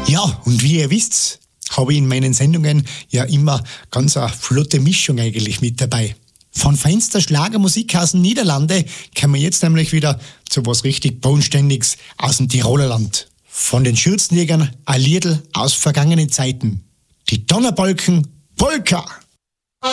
Ja, und wie ihr wisst, habe ich in meinen Sendungen ja immer ganz eine flotte Mischung eigentlich mit dabei. Von feinster Schlagermusik aus den Niederlande kommen wir jetzt nämlich wieder zu was richtig Bodenständiges aus dem Tiroler Land. Von den Schürzenjägern ein Liedl aus vergangenen Zeiten. Die Donnerbalken Polka!